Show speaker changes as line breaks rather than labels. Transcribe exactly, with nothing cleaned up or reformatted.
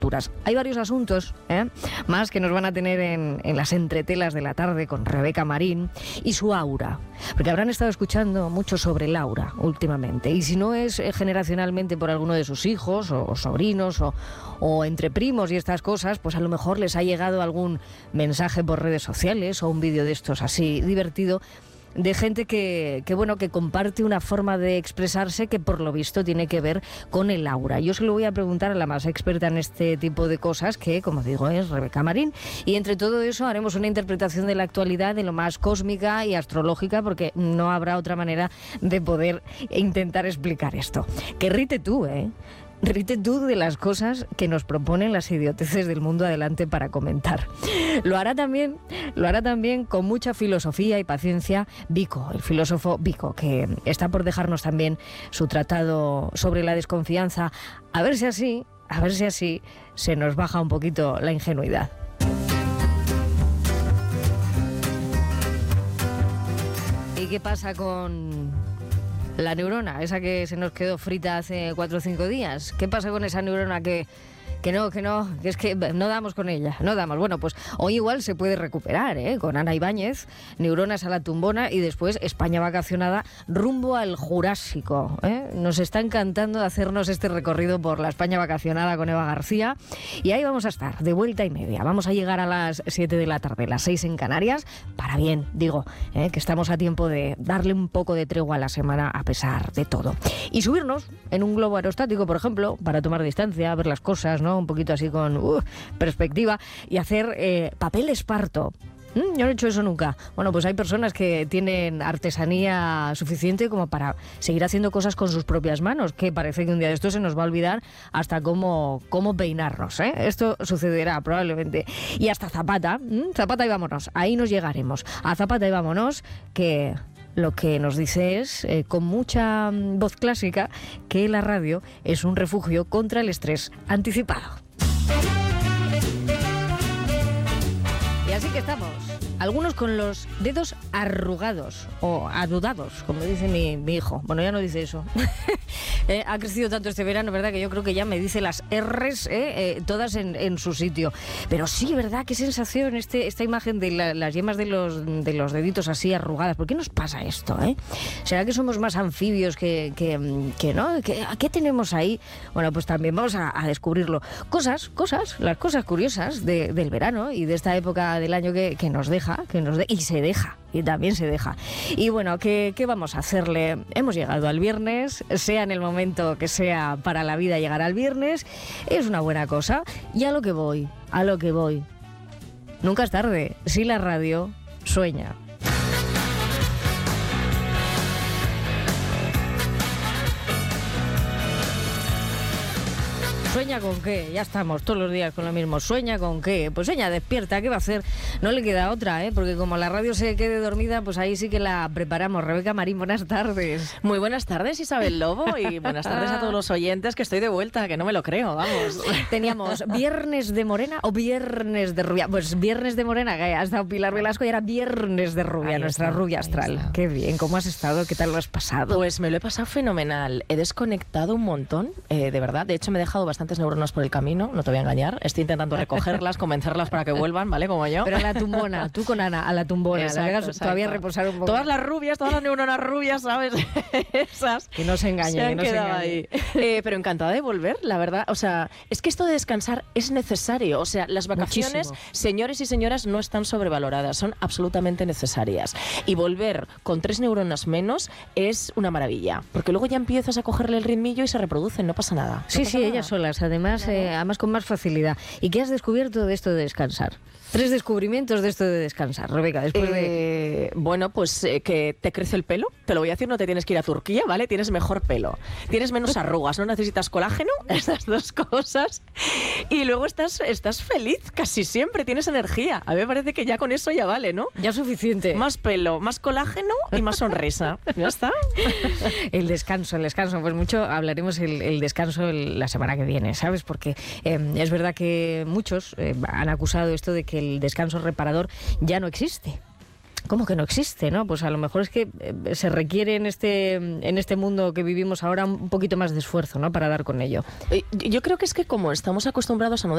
lecturas. Hay varios asuntos ¿eh? más que nos van a tener en, en las entretelas de la tarde con Rebeca Marín y su aura, porque habrán estado escuchando mucho sobre Laura últimamente, y si no es eh, generacionalmente por alguno de sus hijos o, o sobrinos o, o entre primos y estas cosas, pues a lo mejor les ha llegado algún mensaje por redes sociales o un vídeo de estos así divertido de gente que, que, bueno, que comparte una forma de expresarse que por lo visto tiene que ver con el aura. Yo se lo voy a preguntar a la más experta en este tipo de cosas, que, como digo, es Rebeca Marín, y entre todo eso haremos una interpretación de la actualidad de lo más cósmica y astrológica, porque no habrá otra manera de poder intentar explicar esto. Que rite tú, ¿eh? Rite tú de las cosas que nos proponen las idioteces del mundo adelante para comentar. Lo hará también, lo hará también con mucha filosofía y paciencia Vico, el filósofo Vico, que está por dejarnos también su tratado sobre la desconfianza. A ver si así, a ver si así se nos baja un poquito la ingenuidad. ¿Y qué pasa con la neurona, esa que se nos quedó frita hace cuatro o cinco días? ¿Qué pasa con esa neurona que, que no, que no, que es que no damos con ella, no damos? Bueno, pues hoy igual se puede recuperar, ¿eh? Con Ana Ibáñez, neuronas a la tumbona y después España vacacionada rumbo al Jurásico, ¿eh? Nos está encantando hacernos este recorrido por la España vacacionada con Eva García, y ahí vamos a estar, de vuelta y media. Vamos a llegar a las siete de la tarde, las seis en Canarias, para bien, digo, ¿eh? Que estamos a tiempo de darle un poco de tregua a la semana a pesar de todo. Y subirnos en un globo aerostático, por ejemplo, para tomar distancia, ver las cosas, ¿no? Un poquito así con uh, perspectiva, y hacer eh, papel esparto. Mm, yo no he hecho eso nunca. Bueno, pues hay personas que tienen artesanía suficiente como para seguir haciendo cosas con sus propias manos, que parece que un día de esto se nos va a olvidar hasta cómo, cómo peinarnos, ¿eh? Esto sucederá probablemente. Y hasta Zapata, ¿Mm? Zapata y vámonos, ahí nos llegaremos. A Zapata y vámonos, que lo que nos dice es, eh, con mucha mm, voz clásica, que la radio es un refugio contra el estrés anticipado. Y así que estamos, algunos con los dedos arrugados o adudados, como dice mi, mi hijo. Bueno, ya no dice eso. eh, ha crecido tanto este verano, ¿verdad? Que yo creo que ya me dice las R's eh, eh, todas en, en su sitio. Pero sí, ¿verdad? Qué sensación este, esta imagen de la, las yemas de los, de los deditos así arrugadas. ¿Por qué nos pasa esto, eh? ¿Será que somos más anfibios que, que, que no? ¿Qué, ¿Qué tenemos ahí? Bueno, pues también vamos a, a descubrirlo. Cosas, cosas, las cosas curiosas de, del verano y de esta época del año que, que nos deja, que nos de, y se deja, y también se deja. Y bueno, ¿qué, ¿qué vamos a hacerle? Hemos llegado al viernes, sea en el momento que sea para la vida llegar al viernes, es una buena cosa. Y a lo que voy, a lo que voy. Nunca es tarde, si la radio sueña. ¿Sueña con qué? Ya estamos todos los días con lo mismo. ¿Sueña con qué? Pues sueña, despierta, ¿qué va a hacer? No le queda otra, ¿eh? Porque como la radio se quede dormida, pues ahí sí que la preparamos. Rebeca Marín, buenas tardes.
Muy buenas tardes, Isabel Lobo, y buenas tardes a todos los oyentes, que estoy de vuelta, que no me lo creo, vamos.
Teníamos Viernes de Morena o Viernes de Rubia. Pues Viernes de Morena, que ha estado Pilar Velasco, y era Viernes de Rubia, ahí nuestra está, rubia astral. Qué bien, ¿cómo has estado? ¿Qué tal lo has pasado?
Pues me lo he pasado fenomenal. He desconectado un montón, eh, de verdad. De hecho, me he dejado bastante neuronas por el camino, no te voy a engañar. Estoy intentando recogerlas, convencerlas para que vuelvan, ¿vale? Como yo.
Pero a la tumbona, tú con Ana, a la tumbona.
Exacto,
la dejas
exacto.
Todavía reposar un poco.
Todas las rubias, todas las neuronas rubias, ¿sabes? Esas.
Que no se engañen,
se han
que no
quedado
se engañen.
ahí. Eh, pero encantada de volver, la verdad. O sea, es que esto de descansar es necesario. O sea, las vacaciones,
muchísimo.
Señores y señoras, no están sobrevaloradas, son absolutamente necesarias. Y volver con tres neuronas menos es una maravilla. Porque luego ya empiezas a cogerle el ritmillo y se reproducen, no pasa nada. No
Sí,
pasa
sí,
nada.
ellas solas, además, eh, además con más facilidad. ¿Y qué has descubierto de esto de descansar? Tres descubrimientos de esto de descansar, Rebeca, después de...
Eh, bueno, pues eh, que te crece el pelo, te lo voy a decir, no te tienes que ir a Turquía, ¿vale? Tienes mejor pelo, tienes menos arrugas, no necesitas colágeno, estas dos cosas. Y luego estás, estás feliz, casi siempre, tienes energía. A mí me parece que ya con eso ya vale, ¿no?
Ya suficiente.
Más pelo, más colágeno y más sonrisa. ¿Ya está?
El descanso, el descanso. Pues mucho hablaremos el, el descanso el, la semana que viene, ¿sabes? Porque eh, es verdad que muchos eh, han acusado esto de que el descanso reparador ya no existe. ¿Cómo que no existe, no? Pues a lo mejor es que eh, se requiere en este en este mundo que vivimos ahora un poquito más de esfuerzo, ¿no? Para dar con ello.
Yo creo que es que como estamos acostumbrados a no